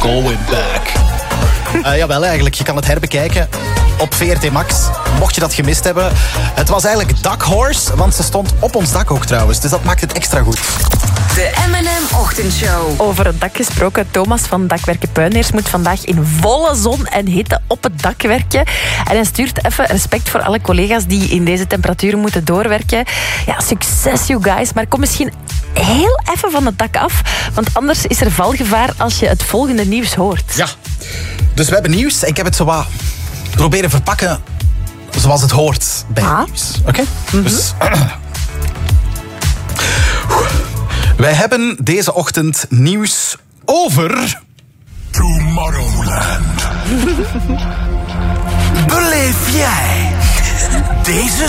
Going back. Jawel, eigenlijk. Je kan het herbekijken op VRT Max. Mocht je dat gemist hebben. Het was eigenlijk Duck Horse, want ze stond op ons dak ook trouwens. Dus dat maakt het extra goed. De M&M Ochtendshow. Over het dak gesproken, Thomas van Dakwerken Puineers moet vandaag in volle zon en hitte op het dak werken. En hij stuurt even respect voor alle collega's die in deze temperaturen moeten doorwerken. Ja, succes you guys, maar kom misschien heel even van het dak af, want anders is er valgevaar als je het volgende nieuws hoort. Ja, dus we hebben nieuws. Ik heb het zo wat proberen verpakken zoals het hoort bij het nieuws. Oké? Dus... Wij hebben deze ochtend nieuws over... Tomorrowland. Beleef jij deze